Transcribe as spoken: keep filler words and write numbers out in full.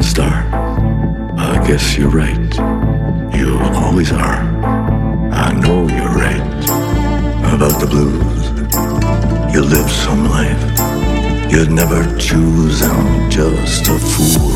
star. I guess you're right. You always are. I know you're right about the blues. You live some life you'd never choose. I'm just a fool